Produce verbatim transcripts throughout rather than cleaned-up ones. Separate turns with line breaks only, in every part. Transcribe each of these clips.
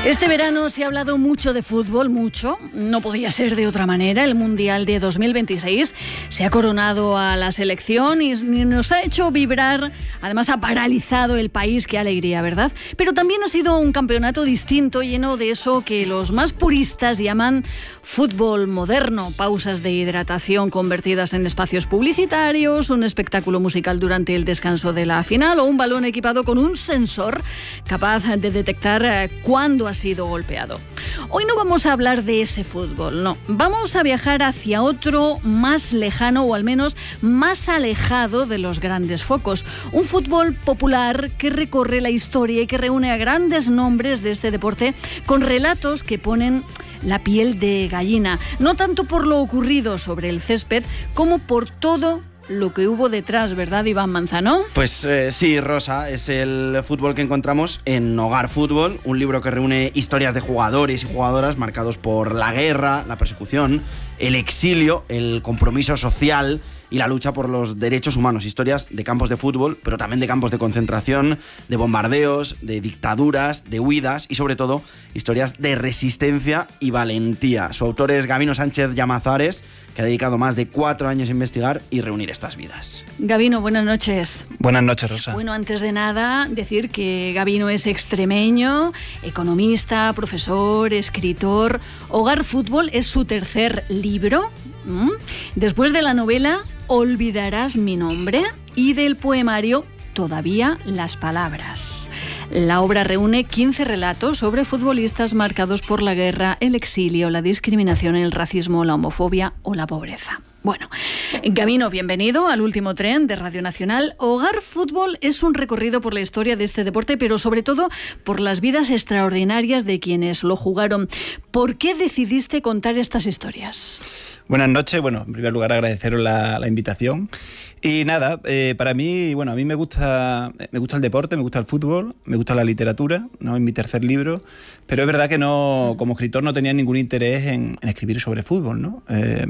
Este verano se ha hablado mucho de fútbol, mucho, no podía ser de otra manera. El Mundial de dos mil veintiséis se ha coronado a la selección y nos ha hecho vibrar, además ha paralizado el país, qué alegría, ¿verdad? Pero también ha sido un campeonato distinto, lleno de eso que los más puristas llaman fútbol moderno, pausas de hidratación convertidas en espacios publicitarios, un espectáculo musical durante el descanso de la final o un balón equipado con un sensor capaz de detectar cuándo ha sido golpeado. Hoy no vamos a hablar de ese fútbol, no. Vamos a viajar hacia otro más lejano o al menos más alejado de los grandes focos. Un fútbol popular que recorre la historia y que reúne a grandes nombres de este deporte con relatos que ponen la piel de gallina. No tanto por lo ocurrido sobre el césped como por todo lo que hubo detrás, ¿verdad, Iván Manzano?
Pues eh, sí, Rosa, es el fútbol que encontramos en Hogar Fútbol, un libro que reúne historias de jugadores y jugadoras marcados por la guerra, la persecución, el exilio, el compromiso social y la lucha por los derechos humanos. Historias de campos de fútbol, pero también de campos de concentración, de bombardeos, de dictaduras, de huidas y sobre todo historias de resistencia y valentía. Su autor es Gabino Sánchez Llamazares, que ha dedicado más de cuatro años a investigar y reunir estas vidas.
Gabino, buenas noches.
Buenas noches, Rosa.
Bueno, antes de nada, decir que Gabino es extremeño, economista, profesor, escritor. Hogar Fútbol es su tercer libro. ¿Mm? Después de la novela Olvidarás mi nombre y del poemario Todavía las palabras. La obra reúne quince relatos sobre futbolistas marcados por la guerra, el exilio, la discriminación, el racismo, la homofobia o la pobreza. Bueno, Gabino, bienvenido al Último Tren de Radio Nacional. Hogar Fútbol es un recorrido por la historia de este deporte, pero sobre todo por las vidas extraordinarias de quienes lo jugaron. ¿Por qué decidiste contar estas historias?
Buenas noches. Bueno, en primer lugar agradeceros la, la invitación. Y nada, eh, para mí, bueno, a mí me gusta, me gusta el deporte, me gusta el fútbol, me gusta la literatura, ¿no? Es mi tercer libro, pero es verdad que no, como escritor no tenía ningún interés en, en escribir sobre fútbol, ¿no? Eh,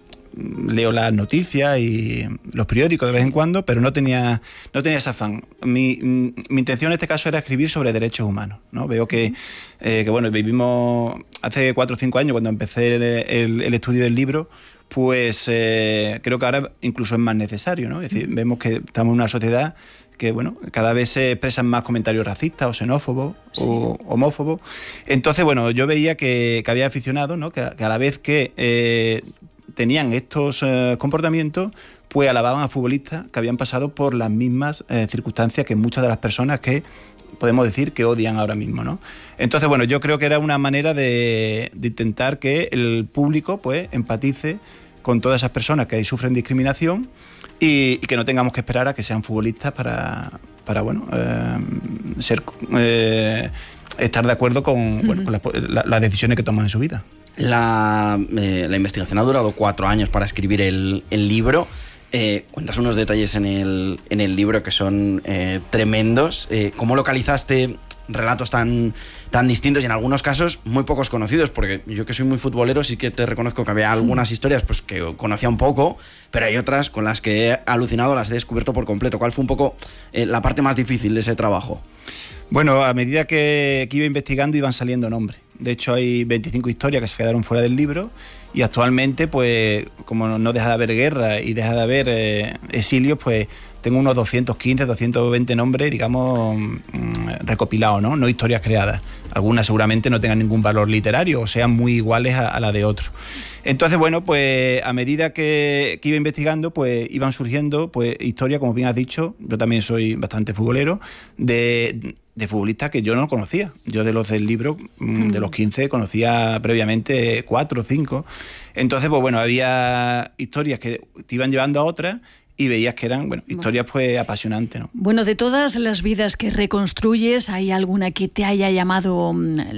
leo las noticias y los periódicos de vez en cuando, pero no tenía, no tenía ese afán. Mi, mi intención en este caso era escribir sobre derechos humanos, ¿no? Veo que, eh, que bueno, vivimos hace cuatro o cinco años cuando empecé el, el, el estudio del libro, pues eh, creo que ahora incluso es más necesario, ¿no? Es decir, vemos que estamos en una sociedad que, bueno, cada vez se expresan más comentarios racistas o xenófobos, sí, o homófobos. Entonces, bueno, yo veía que, que había aficionados, ¿no? Que, que a la vez que eh, tenían estos eh, comportamientos, pues alababan a futbolistas que habían pasado por las mismas eh, circunstancias que muchas de las personas que podemos decir que odian ahora mismo, ¿no? Entonces, bueno, yo creo que era una manera de, de intentar que el público pues empatice con todas esas personas que ahí sufren discriminación y, y que no tengamos que esperar a que sean futbolistas para, para bueno, eh, ser, eh, estar de acuerdo con, uh-huh. bueno, con las, la, las decisiones que toman en su vida.
La, eh, la investigación ha durado cuatro años para escribir el, el libro. Eh, cuentas unos detalles en el, en el libro que son eh, tremendos. Eh, ¿Cómo localizaste relatos tan, tan distintos y en algunos casos muy pocos conocidos? Porque yo, que soy muy futbolero, sí que te reconozco que había algunas historias pues, que conocía un poco, pero hay otras con las que he alucinado, las he descubierto por completo. ¿Cuál fue un poco eh, la parte más difícil de ese trabajo?
Bueno, a medida que, que iba investigando iban saliendo nombres. De hecho, hay veinticinco historias que se quedaron fuera del libro y actualmente, pues, como no deja de haber guerra y deja de haber eh, exilios, pues tengo unos doscientos quince, doscientos veinte nombres, digamos, mmm, recopilados, ¿no? No historias creadas. Algunas seguramente no tengan ningún valor literario o sean muy iguales a, a la de otros. Entonces, bueno, pues a medida que, que iba investigando, pues iban surgiendo pues historias, como bien has dicho, yo también soy bastante futbolero, de, de futbolistas que yo no conocía. Yo de los del libro, mm. de los quince, conocía previamente cuatro o cinco. Entonces, pues bueno, había historias que te iban llevando a otras y veías que eran, bueno, historias pues apasionantes, ¿no?
Bueno, de todas las vidas que reconstruyes, ¿hay alguna que te haya llamado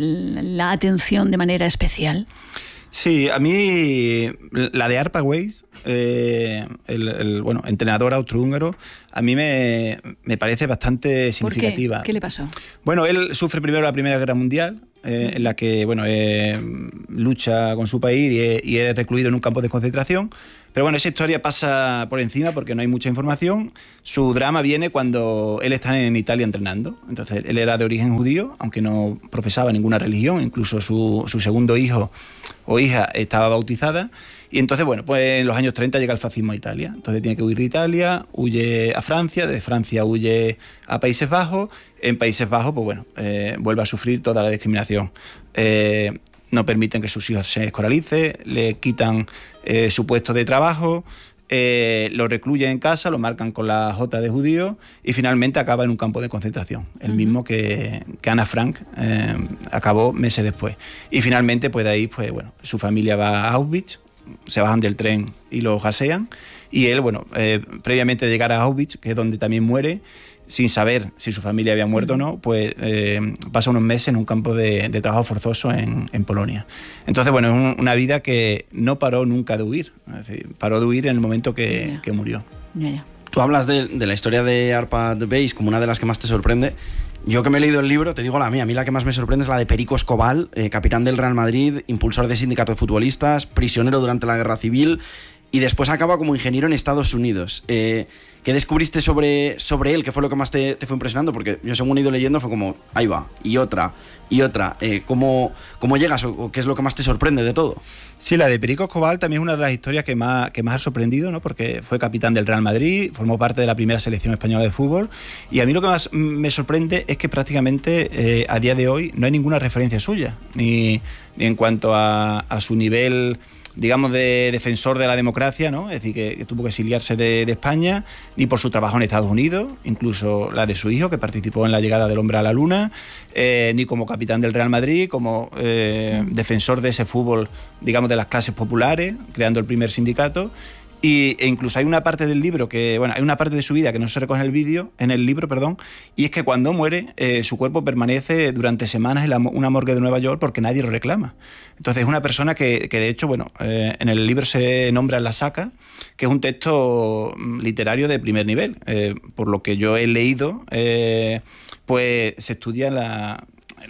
la atención de manera especial?
Sí, a mí la de Arpa Weiss, eh, el, el bueno, entrenador austrohúngaro, a mí me, me parece bastante significativa.
¿Por qué? ¿Qué le pasó?
Bueno, él sufre primero la Primera Guerra Mundial, eh, en la que bueno, eh, lucha con su país y es, y es recluido en un campo de concentración, Pero bueno, esa historia pasa por encima porque no hay mucha información. Su drama viene cuando él está en Italia entrenando. Entonces, él era de origen judío, aunque no profesaba ninguna religión. Incluso su, su segundo hijo o hija estaba bautizada. Y entonces, bueno, pues en los años treinta llega el fascismo a Italia. Entonces tiene que huir de Italia, huye a Francia, de Francia huye a Países Bajos. En Países Bajos, pues bueno, eh, vuelve a sufrir toda la discriminación. Eh, no permiten que sus hijos se escolalicen, le quitan eh, su puesto de trabajo, eh, lo recluyen en casa, lo marcan con la J de judío y finalmente acaba en un campo de concentración, el uh-huh. mismo que, que Ana Frank eh, acabó meses después. Y finalmente, pues de ahí, pues bueno, su familia va a Auschwitz, se bajan del tren y lo gasean, y él, bueno, eh, previamente de llegar a Auschwitz, que es donde también muere, sin saber si su familia había muerto o no, pues eh, pasa unos meses en un campo de, de trabajo forzoso en, en Polonia. Entonces, bueno, es un, una vida que no paró nunca de huir, es decir, paró de huir en el momento que, yeah. que murió.
Yeah, yeah.
Tú hablas de, de la historia de Arpad Beis como una de las que más te sorprende. Yo que me he leído el libro, te digo la mía, a mí la que más me sorprende es la de Perico Escobar, eh, capitán del Real Madrid, impulsor de sindicato de futbolistas, prisionero durante la Guerra Civil y después acaba como ingeniero en Estados Unidos. Eh, ¿Qué descubriste sobre, sobre él? ¿Qué fue lo que más te, te fue impresionando? Porque yo, según he ido leyendo, fue como, ahí va, y otra, y otra. Eh, ¿cómo, ¿Cómo llegas o qué es lo que más te sorprende de todo?
Sí, la de Perico Escobar también es una de las historias que más, que más ha sorprendido, ¿no? Porque fue capitán del Real Madrid, formó parte de la primera selección española de fútbol, y a mí lo que más me sorprende es que prácticamente eh, a día de hoy no hay ninguna referencia suya, ni, ni en cuanto a, a su nivel, digamos, de defensor de la democracia, ¿no? Es decir, que, que tuvo que exiliarse de, de España, ni por su trabajo en Estados Unidos, incluso la de su hijo, que participó en la llegada del hombre a la luna, eh, ni como capitán del Real Madrid, como eh, mm. defensor de ese fútbol, digamos, de las clases populares, creando el primer sindicato. Y, e incluso hay una parte del libro que, bueno, hay una parte de su vida que no se recoge en el vídeo, en el libro, perdón, y es que cuando muere, eh, su cuerpo permanece durante semanas en la, una morgue de Nueva York porque nadie lo reclama. Entonces es una persona que, que de hecho, bueno, eh, en el libro se nombra La Saca, que es un texto literario de primer nivel. Eh, por lo que yo he leído, eh, pues se estudia en la...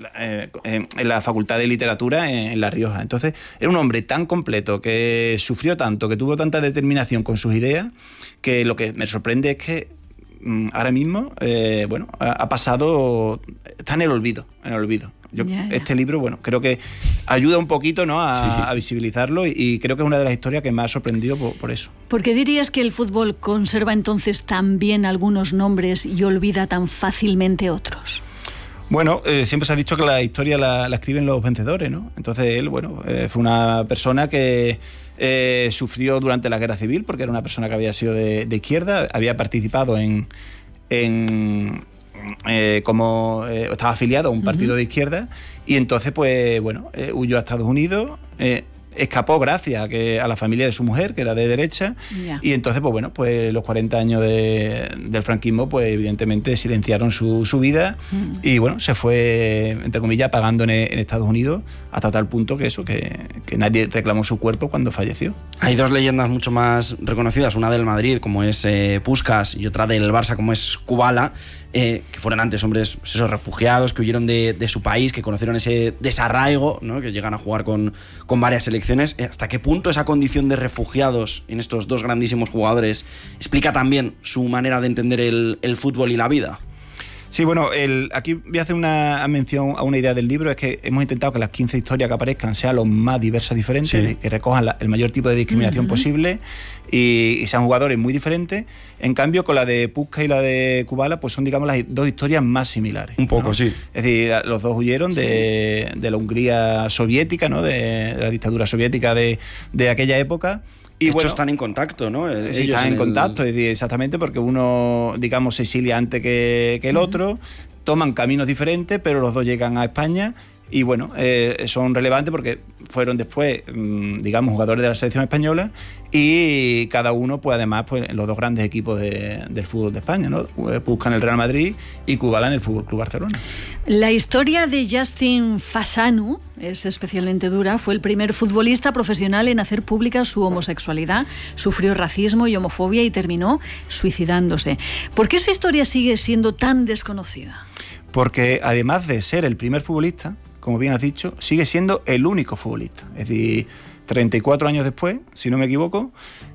en la Facultad de Literatura en La Rioja. Entonces, era un hombre tan completo, que sufrió tanto, que tuvo tanta determinación con sus ideas, que lo que me sorprende es que mmm, ahora mismo, eh, bueno, ha, ha pasado, está en el olvido, en el olvido. Yo, yeah, yeah. Este libro, bueno, creo que ayuda un poquito, ¿no?, a, sí. a visibilizarlo, y, y creo que es una de las historias que me ha sorprendido por, por eso.
¿Por qué dirías que el fútbol conserva entonces tan bien algunos nombres y olvida tan fácilmente otros?
Bueno, eh, siempre se ha dicho que la historia la, la escriben los vencedores, ¿no? Entonces él, bueno, eh, fue una persona que eh, sufrió durante la Guerra Civil, porque era una persona que había sido de, de izquierda, había participado en... en eh, como eh, estaba afiliado a un partido uh-huh. de izquierda, y entonces, pues, bueno, eh, huyó a Estados Unidos, eh, escapó gracias a, que, a la familia de su mujer, que era de derecha, yeah. y entonces, pues bueno, pues los cuarenta años de, del franquismo, pues evidentemente silenciaron su, su vida, mm. y bueno, se fue, entre comillas, pagando en, en Estados Unidos, hasta tal punto que eso, que, que nadie reclamó su cuerpo cuando falleció.
Hay dos leyendas mucho más reconocidas, una del Madrid, como es eh, Puskás, y otra del Barça, como es Kubala, eh, que fueron antes hombres, pues esos refugiados que huyeron de, de su país, que conocieron ese desarraigo, ¿no?, que llegan a jugar con, con varias selecciones. ¿Hasta qué punto esa condición de refugiados en estos dos grandísimos jugadores explica también su manera de entender el, el fútbol y la vida?
Sí, bueno, el, aquí voy a hacer una mención a una idea del libro, es que hemos intentado que las quince historias que aparezcan sean lo más diversas diferentes, sí. que recojan la, el mayor tipo de discriminación uh-huh. posible, y, y sean jugadores muy diferentes. En cambio, con la de Puskás y la de Kubala, pues son, digamos, las dos historias más similares.
Un poco,
¿no?
sí.
Es decir, los dos huyeron sí. de, de la Hungría soviética, ¿no?, de, de la dictadura soviética de, de aquella época.
Y de hecho, bueno, están en contacto, ¿no?
Sí, Ellos están en, en contacto, el... exactamente, porque uno, digamos, se exilia antes que, que el uh-huh. otro, toman caminos diferentes, pero los dos llegan a España, y bueno, eh, son relevantes porque fueron después, digamos, jugadores de la selección española, y cada uno, pues además, pues en los dos grandes equipos de, del fútbol de España, ¿no? Puskás en el Real Madrid y Kubala en el Fútbol Club Barcelona.
La historia de Justin Fashanu es especialmente dura. Fue el primer futbolista profesional en hacer pública su homosexualidad, sufrió racismo y homofobia y terminó suicidándose. ¿Por qué su historia sigue siendo tan desconocida?
Porque además de ser el primer futbolista, como bien has dicho, sigue siendo el único futbolista. Es decir, treinta y cuatro años después, si no me equivoco,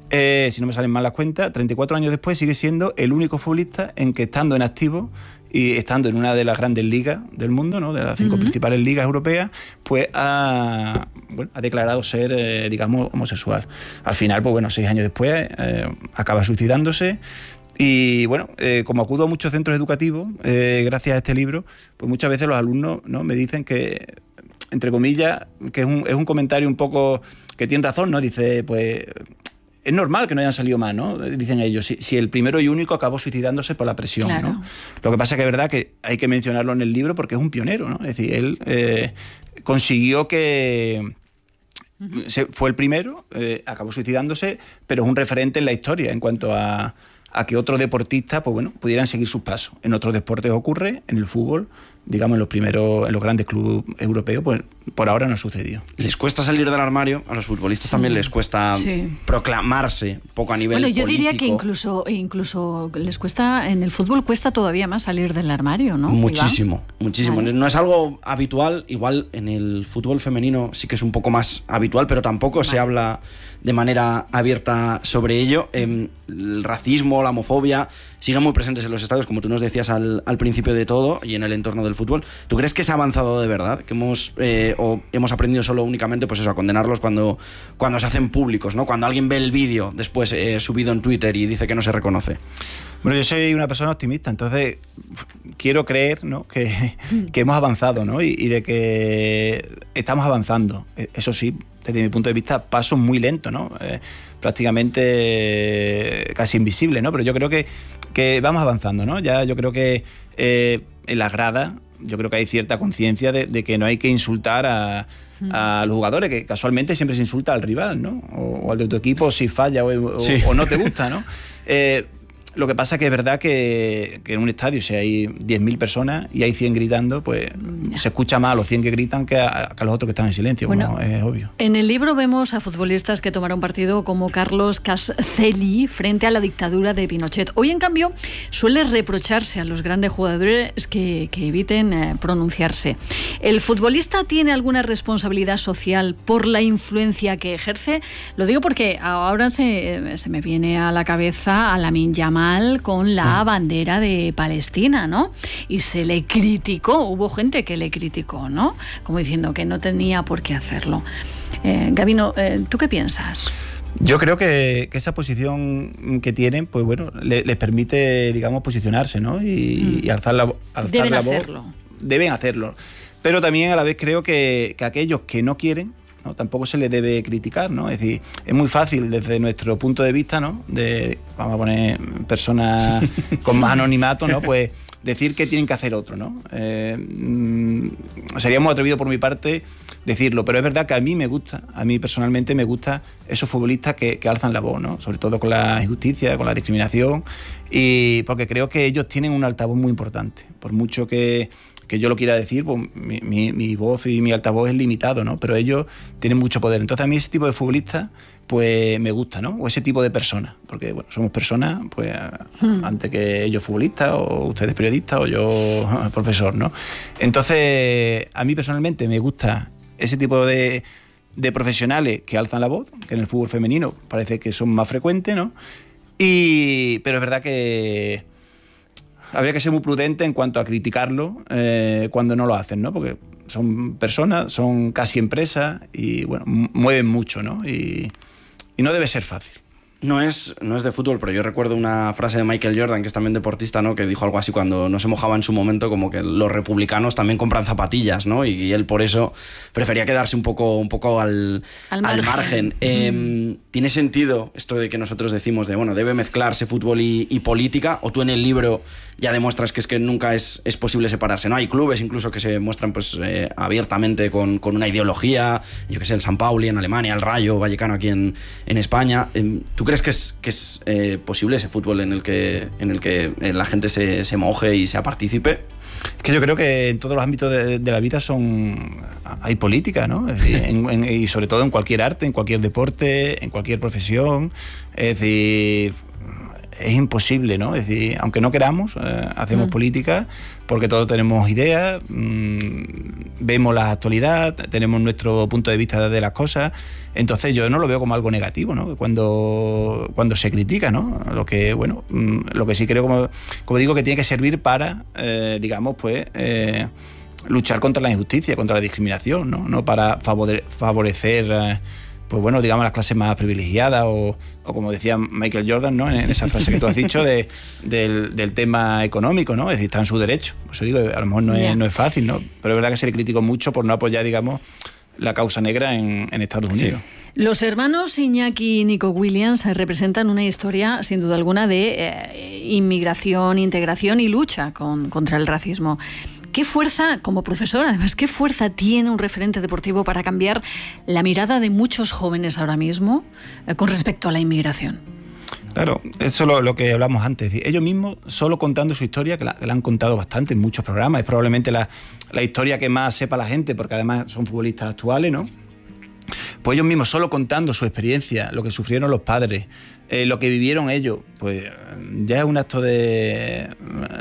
eh, si no me salen mal las cuentas, treinta y cuatro años después sigue siendo el único futbolista en que, estando en activo y estando en una de las grandes ligas del mundo, ¿no?, de las cinco uh-huh. principales ligas europeas, pues ha, bueno, ha declarado ser, eh, digamos, homosexual. Al final, pues bueno, seis años después eh, acaba suicidándose. Y bueno, eh, como acudo a muchos centros educativos, eh, gracias a este libro, pues muchas veces los alumnos, ¿no?, me dicen que, entre comillas, que es un, es un comentario un poco que tiene razón, ¿no? Dice, pues es normal que no hayan salido más, ¿no? Dicen ellos, si, si el primero y único acabó suicidándose por la presión, claro. ¿no? Lo que pasa es que es verdad que hay que mencionarlo en el libro porque es un pionero, ¿no? Es decir, él eh, consiguió que... Uh-huh. se, fue el primero, eh, acabó suicidándose, pero es un referente en la historia en cuanto a... a que otros deportistas, pues bueno, pudieran seguir sus pasos. En otros deportes ocurre, en el fútbol, digamos, en los primeros, en los grandes clubes europeos, pues por ahora no ha sucedido.
Les cuesta salir del armario, a los futbolistas también les cuesta sí. proclamarse, poco a nivel político.
Bueno, yo diría que incluso, incluso les cuesta, en el fútbol cuesta todavía más salir del armario, ¿no?
Muchísimo,
Iván?
muchísimo. Vale. No es algo habitual, igual en el fútbol femenino sí que es un poco más habitual, pero tampoco vale. se habla de manera abierta sobre ello. Eh, el racismo, la homofobia siguen muy presentes en los estadios, como tú nos decías al, al principio de todo, y en el entorno del fútbol. ¿Tú crees que se ha avanzado de verdad? Que hemos eh, o hemos aprendido solo únicamente, pues eso, a condenarlos cuando, cuando se hacen públicos, ¿no? Cuando alguien ve el vídeo después eh, subido en Twitter y dice que no se reconoce.
Bueno, yo soy una persona optimista, entonces quiero creer, ¿no?, que, que hemos avanzado, ¿no?, y, y de que estamos avanzando. Eso sí, desde mi punto de vista, pasos muy lentos, ¿no? Eh, prácticamente eh, casi invisible, ¿no? Pero yo creo que, que vamos avanzando, ¿no? Ya yo creo que eh, en las gradas, yo creo que hay cierta conciencia de, de que no hay que insultar a, a los jugadores, que casualmente siempre se insulta al rival, ¿no? O, o al de tu equipo si falla o, o, sí. o no te gusta, ¿no? Eh, Lo que pasa es que es verdad que, que en un estadio, si hay diez mil personas y hay cien gritando, pues se escucha más a los cien que gritan que a, que a los otros que están en silencio, bueno, como es obvio.
En el libro vemos a futbolistas que tomaron partido como Carlos Caselli frente a la dictadura de Pinochet. Hoy, en cambio, suele reprocharse a los grandes jugadores que, que eviten eh, pronunciarse. ¿El futbolista tiene alguna responsabilidad social por la influencia que ejerce? Lo digo porque ahora se, se me viene a la cabeza a Lamine Yamal con la bandera de Palestina, ¿no? Y se le criticó, hubo gente que le criticó, ¿no? Como diciendo que no tenía por qué hacerlo. Eh, Gabino, eh, ¿tú qué piensas?
Yo creo que, que esa posición que tienen, pues bueno, le, les permite, digamos, posicionarse, ¿no? Y, mm. y alzar la, alzar
Deben
la voz.
hacerlo.
Deben hacerlo. Pero también a la vez creo que, que aquellos que no quieren, ¿no?, tampoco se les debe criticar, ¿no? Es decir, es muy fácil desde nuestro punto de vista, ¿no?, de, vamos a poner personas con más anonimato, ¿no?, pues decir que tienen que hacer otro, ¿no? Eh, mmm, sería muy atrevido por mi parte decirlo, pero es verdad que a mí me gusta, a mí personalmente me gusta esos futbolistas que, que alzan la voz, ¿no?, sobre todo con la injusticia, con la discriminación, y porque creo que ellos tienen un altavoz muy importante, por mucho que que yo lo quiera decir, pues mi, mi, mi voz y mi altavoz es limitado, ¿no? Pero ellos tienen mucho poder. Entonces a mí ese tipo de futbolistas, pues me gusta, ¿no? O ese tipo de personas, porque bueno, somos personas, pues hmm. antes que ellos futbolistas, o ustedes periodistas, o yo profesor, ¿no? Entonces a mí personalmente me gusta ese tipo de, de profesionales que alzan la voz, que en el fútbol femenino parece que son más frecuentes, ¿no? Y, pero es verdad que habría que ser muy prudente en cuanto a criticarlo eh, cuando no lo hacen, ¿no? Porque son personas, son casi empresas y, bueno, mueven mucho, ¿no? Y, y no debe ser fácil.
No es, no es de fútbol, pero yo recuerdo una frase de Michael Jordan, que es también deportista, ¿no?, que dijo algo así cuando no se mojaba en su momento, como que los republicanos también compran zapatillas, ¿no? Y, y él por eso prefería quedarse un poco, un poco al, al margen. Al margen. Eh, mm. ¿Tiene sentido esto de que nosotros decimos de, bueno, debe mezclarse fútbol y, y política? ¿O tú en el libro ya demuestras que es que nunca es, es posible separarse, ¿no? Hay clubes incluso que se muestran pues eh, abiertamente con, con una ideología, yo que sé, el San Pauli en Alemania, el Rayo Vallecano aquí en, en España. Eh, ¿Tú crees que es, que es eh, posible ese fútbol en el que, en el que la gente se, se moje y sea partícipe?
Es que yo creo que en todos los ámbitos de, de la vida son hay política, ¿no? Es decir, en, en, y sobre todo en cualquier arte, en cualquier deporte, en cualquier profesión. Es decir, es imposible, ¿no? Es decir, aunque no queramos, eh, hacemos mm. política porque todos tenemos ideas, mmm, vemos la actualidad, tenemos nuestro punto de vista de las cosas. Entonces yo no lo veo como algo negativo, ¿no? Cuando, cuando se critica, ¿no? Lo que, bueno, lo que sí creo, como, como digo, que tiene que servir para, eh, digamos, pues, eh, luchar contra la injusticia, contra la discriminación, ¿no? No para favore- favorecer, eh, pues bueno, digamos, las clases más privilegiadas o, o como decía Michael Jordan, ¿no? En esa frase que tú has dicho de, del, del tema económico, ¿no? Es decir, está en su derecho. Por eso digo, a lo mejor no es, no es fácil, ¿no? Pero es verdad que se le criticó mucho por no apoyar, digamos, la causa negra en, en Estados Unidos.
Sí. Los hermanos Iñaki y Nico Williams representan una historia, sin duda alguna, de eh, inmigración, integración y lucha con, contra el racismo. ¿Qué fuerza, como profesor, además, qué fuerza tiene un referente deportivo para cambiar la mirada de muchos jóvenes ahora mismo eh, con respecto a la inmigración?
Claro, eso es lo, lo que hablamos antes. Ellos mismos, solo contando su historia, que la, que la han contado bastante en muchos programas, es probablemente la, la historia que más sepa la gente, porque además son futbolistas actuales, ¿no? Pues ellos mismos, solo contando su experiencia, lo que sufrieron los padres, eh, lo que vivieron ellos, pues ya es un acto de,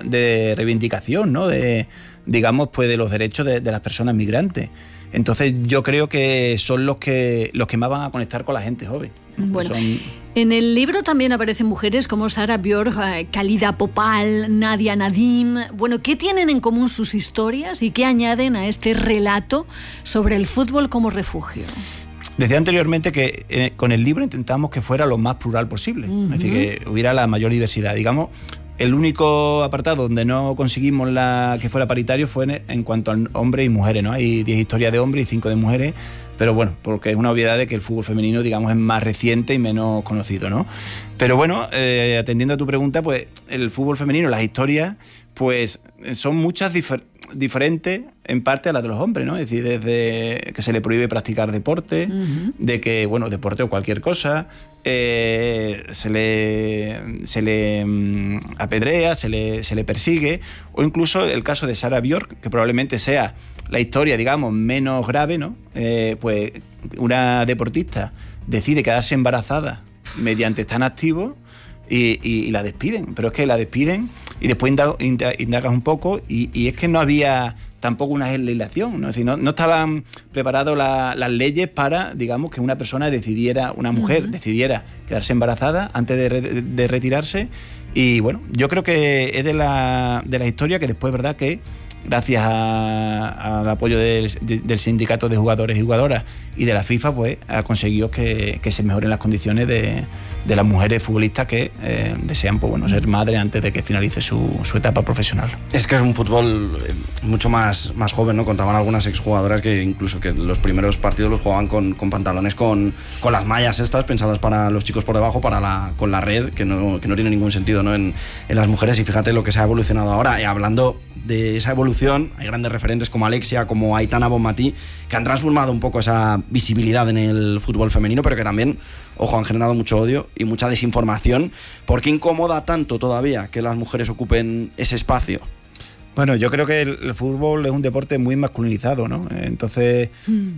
de reivindicación, ¿no? De, digamos, pues de los derechos de, de las personas migrantes. Entonces yo creo que son los que, los que más van a conectar con la gente joven.
Bueno,
son...
en el libro también aparecen mujeres como Sara Björk, Khalida Popal, Nadia Nadim. Bueno, ¿qué tienen en común sus historias y qué añaden a este relato sobre el fútbol como refugio?
Decía anteriormente que eh, con el libro intentamos que fuera lo más plural posible, uh-huh. Es decir, que hubiera la mayor diversidad. Digamos, el único apartado donde no conseguimos la, que fuera paritario fue en, en cuanto a hombres y mujeres, ¿no? Hay diez historias de hombres y cinco de mujeres, pero bueno, porque es una obviedad de que el fútbol femenino, digamos, es más reciente y menos conocido, ¿no? Pero bueno, eh, atendiendo a tu pregunta, pues el fútbol femenino, las historias, pues son muchas difer- diferentes en parte a las de los hombres, ¿no? Es decir, desde que se le prohíbe practicar deporte, uh-huh. de que, bueno, deporte o cualquier cosa, eh, se le, se le um, apedrea, se le, se le persigue, o incluso el caso de Sara Björk, que probablemente sea la historia, digamos, menos grave, ¿no? Eh, pues una deportista decide quedarse embarazada mediante tan activo y, y, y la despiden, pero es que la despiden y después indagas un poco y, y es que no había tampoco una legislación, ¿no? Es decir, no, no estaban preparadas la, las leyes para, digamos, que una persona decidiera, una mujer uh-huh. decidiera quedarse embarazada antes de, re, de retirarse. Y bueno, yo creo que es de la, de la historia que después, ¿verdad?, que gracias a, al apoyo del, de, del sindicato de jugadores y jugadoras y de la FIFA, pues ha conseguido que, que se mejoren las condiciones de, de las mujeres futbolistas que eh, desean, pues, bueno, ser madres antes de que finalice su, su etapa profesional.
Es que es un fútbol mucho más, más joven, ¿no? Contaban algunas exjugadoras que incluso que los primeros partidos los jugaban con, con pantalones con, con las mallas estas pensadas para los chicos por debajo, para la, con la red, que no, que no tiene ningún sentido, ¿no? en, en las mujeres. Y fíjate lo que se ha evolucionado ahora. Y hablando de esa evolución, hay grandes referentes como Alexia, como Aitana Bonmatí, que han transformado un poco esa visibilidad en el fútbol femenino, pero que también, ojo, han generado mucho odio y mucha desinformación. ¿Por qué incomoda tanto todavía que las mujeres ocupen ese espacio?
Bueno, yo creo que el, el fútbol es un deporte muy masculinizado, ¿no? Entonces, mm.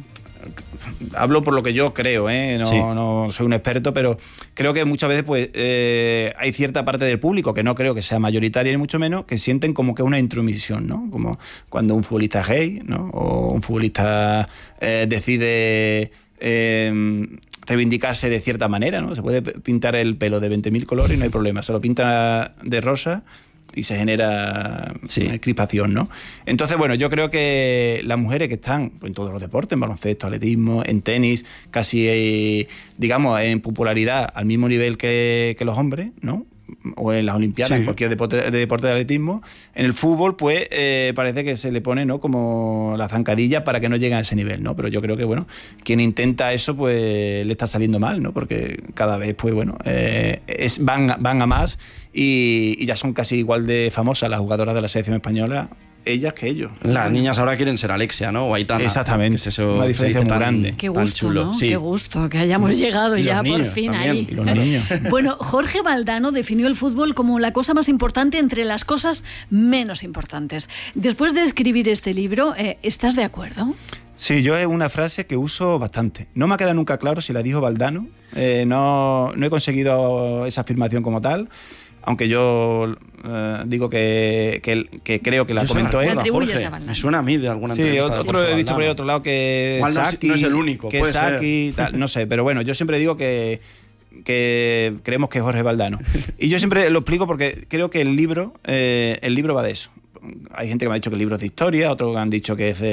hablo por lo que yo creo, ¿eh? No, sí. no soy un experto, pero creo que muchas veces, pues, eh, hay cierta parte del público, que no creo que sea mayoritaria ni mucho menos, que sienten como que es una intromisión, ¿no? Como cuando un futbolista es gay, ¿no? O un futbolista eh, decide eh, reivindicarse de cierta manera, ¿no? Se puede pintar el pelo de veinte mil colores y no hay problema, se lo pinta de rosa y se genera sí. una crispación, ¿no? Entonces, bueno, yo creo que las mujeres que están en todos los deportes, en baloncesto, atletismo, en tenis, casi, eh, digamos, en popularidad al mismo nivel que, que los hombres, ¿no? O en las Olimpiadas, sí. en cualquier deporte de, deporte de atletismo. En el fútbol, pues, eh, parece que se le pone, ¿no?, como la zancadilla para que no lleguen a ese nivel, ¿no? Pero yo creo que, bueno, quien intenta eso, pues, le está saliendo mal, ¿no? Porque cada vez, pues, bueno, eh, es, van, van a más y, y ya son casi igual de famosas las jugadoras de la selección española, ellas que ellos.
Las niñas ahora quieren ser Alexia, ¿no? O Aitana.
Exactamente.
Es eso,
una diferencia muy grande.
Qué gusto,
chulo.
¿no?
Sí.
Qué gusto que hayamos llegado
y
ya
por
fin
también.
ahí.
Y los niños.
Bueno, Jorge Valdano definió el fútbol como la cosa más importante entre las cosas menos importantes. Después de escribir este libro, eh, ¿estás de acuerdo?
Sí, yo es una frase que uso bastante. No me ha quedado nunca claro si la dijo Valdano. Eh, no, no he conseguido esa afirmación como tal. aunque yo eh, digo que, que, que creo que la
Yo se
comentó él.
recuerdo,
atribuyes
Jorge.
a Valdano.
Me suena a mí de alguna
Sí,
entrevista. de
otro
Jorge
he visto por ahí
Valdano.
otro lado que
Igual no es-
Saki,
no es el único,
que
puede ser.
Saki, tal, no sé, pero bueno, yo siempre digo que, que creemos que es Jorge Valdano. Y yo siempre lo explico porque creo que el libro, eh, el libro va de eso. Hay gente que me ha dicho que el libro es de historia, otros que han dicho que es de